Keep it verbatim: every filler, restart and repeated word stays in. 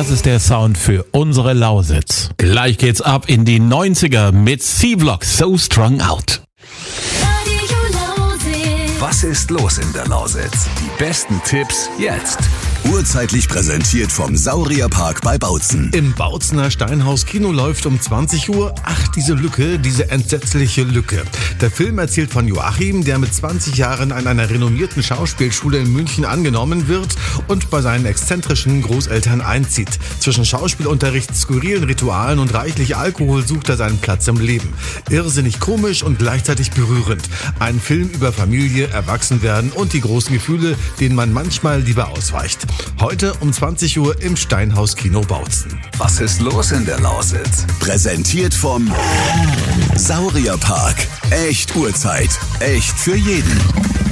Das ist der Sound für unsere Lausitz. Gleich geht's ab in die neunziger mit C-Block, So Strung Out. Was ist los in der Lausitz? Die besten Tipps jetzt. Urzeitlich präsentiert vom Saurierpark bei Bautzen. Im Bautzener Steinhaus-Kino läuft um zwanzig Uhr Ach, diese Lücke, diese entsetzliche Lücke. Der Film erzählt von Joachim, der mit zwanzig Jahren an einer renommierten Schauspielschule in München angenommen wird und bei seinen exzentrischen Großeltern einzieht. Zwischen Schauspielunterricht, skurrilen Ritualen und reichlich Alkohol sucht er seinen Platz im Leben. Irrsinnig komisch und gleichzeitig berührend. Ein Film über Familie, Erwachsenwerden und die großen Gefühle, denen man manchmal lieber ausweicht. Heute um zwanzig Uhr im Steinhaus-Kino Bautzen. Was ist los in der Lausitz? Präsentiert vom Saurierpark. Echt Uhrzeit. Echt für jeden.